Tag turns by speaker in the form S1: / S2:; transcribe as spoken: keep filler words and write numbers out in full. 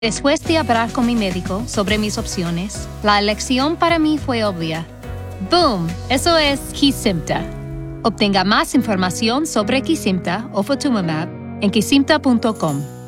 S1: Después de hablar con mi médico sobre mis opciones, la elección para mí fue obvia. ¡Boom! Eso es Kesimpta. Obtenga más información sobre Kesimpta o Ofatumumab en kesimpta punto com.